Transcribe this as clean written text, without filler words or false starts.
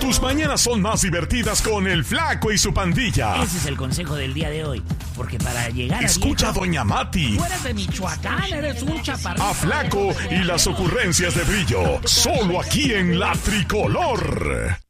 Tus mañanas son más divertidas con el Flaco y su pandilla. Ese es el consejo del día de hoy. Porque para llegar a Escucha viejo, a Doña Mati. tú eres de Michoacán, eres un chaparrito. A Flaco y las ocurrencias de Brillo. Solo aquí en La Tricolor.